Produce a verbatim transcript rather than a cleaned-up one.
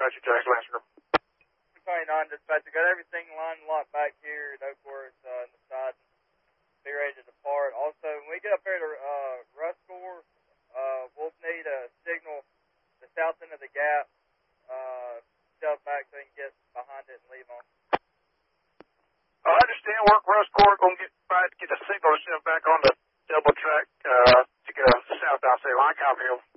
dispatcher, Jackson Lancer. twenty-nine, dispatcher. Got everything lined and locked back here at Oakworth uh, in the side. Be ready to depart. Also, when we get up here to uh, Ruscore, uh, we'll need a signal the south end of the gap, uh, shove back so we can get behind it and leave on. I understand. Work Ruscore, going to get back, get the signal to shove back on the double track uh, to go south, I'll say, line copy.